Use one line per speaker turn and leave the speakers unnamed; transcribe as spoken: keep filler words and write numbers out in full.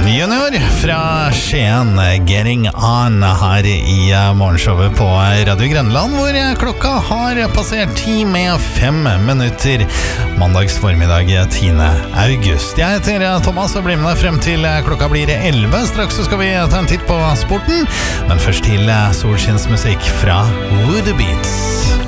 Junior fra Skien, Getting On her i morgenshowet på Radio Grenland, hvor klokka har passert ti med fem minutter mandags formiddag tiende august. Jeg heter Thomas og blir med deg frem til klokka blir elleve. Straks så skal vi ta en titt på sporten, men først til solskinnsmusikk fra Woody Beats.